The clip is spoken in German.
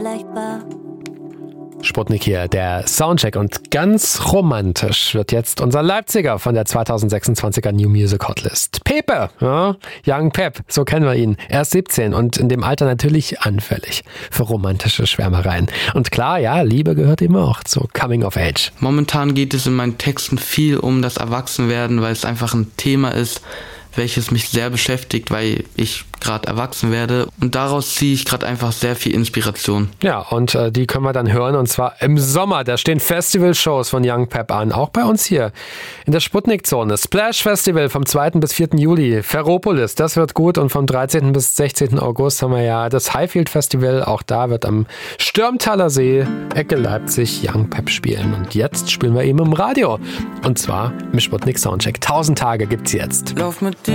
vielleicht war. Sputnik hier, der Soundcheck, und ganz romantisch wird jetzt unser Leipziger von der 2026er New Music Hotlist. Pepe, ja, Young Pep, so kennen wir ihn. Er ist 17 und in dem Alter natürlich anfällig für romantische Schwärmereien. Und klar, ja, Liebe gehört ihm auch zu Coming of Age. Momentan geht es in meinen Texten viel um das Erwachsenwerden, weil es einfach ein Thema ist, welches mich sehr beschäftigt, weil ich gerade erwachsen werde, und daraus ziehe ich gerade einfach sehr viel Inspiration. Ja, und die können wir dann hören, und zwar im Sommer. Da stehen Festival-Shows von Young Pep an, auch bei uns hier in der Sputnik-Zone. Splash Festival vom 2. bis 4. Juli, Ferropolis, das wird gut, und vom 13. bis 16. August haben wir ja das Highfield Festival, auch da wird am Stürmtaler See, Ecke Leipzig, Young Pep spielen. Und jetzt spielen wir eben im Radio, und zwar im Sputnik Soundcheck. 1000 Tage gibt's jetzt. Lauf mit